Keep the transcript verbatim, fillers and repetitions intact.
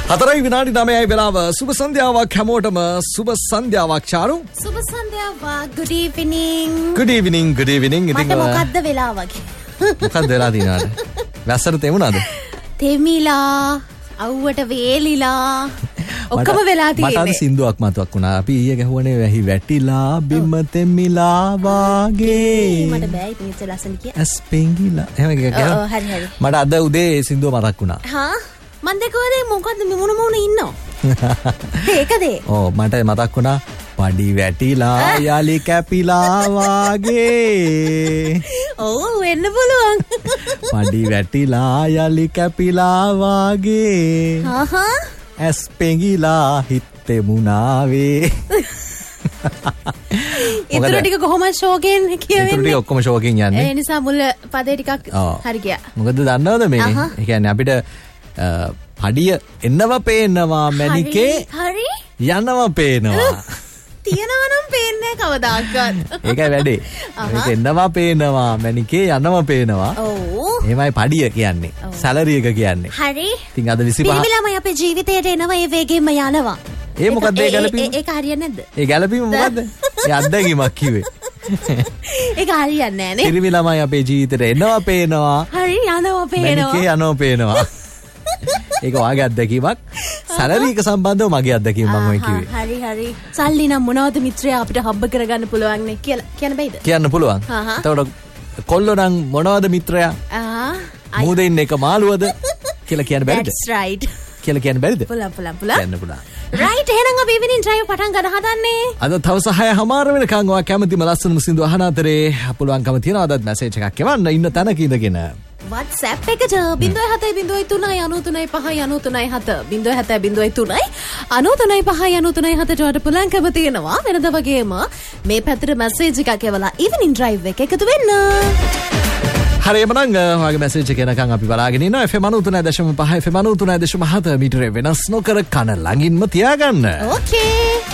හතරයි විනාඩි නවයයි වෙලාව. සුබ සන්ධ්‍යාවක් හැමෝටම. සුබ සන්ධ්‍යාවක් චාරු. සුබ සන්ධ්‍යාවක්. good evening. good evening good evening. ඉතින් මට මොකද්ද වෙලා වගේ? මොකක්ද වෙලා තියෙනවද? වැස්සට තෙමුණාද? තෙමිලා, අවුවට වේලිලා. ඔක්කොම වෙලා තියෙන්නේ. මට අද සින්දුවක් මතක් වුණා. අපි ඊයේ ගැහුවනේ වැහි වැටිලා බිම තෙමිලා වාගේ. මට බෑ ඉතින් ඉත ලස්සන කිය. ඇස් පෙඟිලා. එහෙම කියනවා. ඔව් හරි හරි. මට අද උදේ ඒ සින්දුව මතක් වුණා. හා මන් දෙකෝදේ මොකද්ද මුණ මුණ ඉන්නෝ? ඒකද? ඔව් මට මතක් වුණා පඩි වැටිලා යලි කැපිලා වාගේ. ඔව් වෙන්න පුළුවන්. පඩි වැටිලා යලි කැපිලා වාගේ. හා හා ඇස් පෙඟිලා හිතෙමුණාවේ. ඉතුරු ටික කොහොමද ෂෝකෙන් කියවෙන්නේ? ඉතුරු ටික ඔක්කොම ෂෝකෙන් යන්නේ. ඒ නිසා මුල පදේ ටිකක් හරි ගියා. මොකද දන්නවද මේ? ඒ කියන්නේ අපිට පඩිය එන්නවා පේනවා මැනිකේ හරි යනවා පේනවා. තියනවා නම් පේන්නේ කවදාකවත්. ඒකයි වැඩේ. ඒක එන්නවා පේනවා මැනිකේ යනවා පේනවා. ඔව්. එහෙමයි පඩිය කියන්නේ. සැලරි එක කියන්නේ. හරි. ඉතින් අද විසිපහ පිළිවිලම අපේ ජීවිතේට එනවා ඒ වේගෙම යනවා. ඒ මොකක්ද ඒ ගැලපීම? ඒක හරියන්නේ නැද්ද? ඒ ගැලපීම මොකද්ද? ඒ අත්දැකීමක් කිව්වේ. ඒක හරියන්නේ නැහැ නේ. පිළිවිලමයි අපේ ජීවිතේට එනවා පේනවා. හරි යනවා පේනවා. මැනිකේ යනවා පේනවා. ඒක වාගේ අත්දැකීමක්. සැලරි එක සම්බන්ධව මගේ අත්දැකීම මම ඔය කිව්වේ. හරි හරි. සල්ලි නම් මොනවද මිත්‍රයා අපිට හම්බ කරගන්න පුළුවන් නේ කියලා කියන්න බෑද? කියන්න පුළුවන්. එතකොට කොල්ලෝ නම් මොනවද මිත්‍රයා? ආ මූදෙන් එක මාළුවද කියලා කියන්න බැරිද? That's right. කියලා කියන්න බැරිද? පුළුවන් පුළුවන් පුළුවන්. කියන්න පුළුවන්. right එහෙනම් අපි evening drive පටන් ගන්න හදන්නේ. අද තවස හය හමාර වෙනකන් ඔයා කැමතිම ලස්සනම සින්දු අහන අතරේ පුළුවන්කම තියෙනවා අදත් මැසේජ් එකක් එවන්න ඉන්න තැනක ඉඳගෙන. WhatsApp එකට ज़ीरो सात ज़ीरो तीन ज़ीरो तीन ज़ीरो पाँच ज़ीरो तीन सात ज़ीरो सात ज़ीरो तीन ज़ीरो तीन पाँच ज़ीरो तीन सात ට පුළුවන්කම තියෙනවා වෙනද වගේම මේ පැත්තට මැසේජ් එකක් එවලා evening drive එක එකතු වෙන්න. හරි එමනම් ඔයාගේ මැසේජ් එක එනකන් අපි බලාගෙන ඉන්නවා F M ninety three point five F M ninety three point seven මීටරේ වෙනස් නොකර කන ළඟින්ම තියාගන්න. ඕකේ.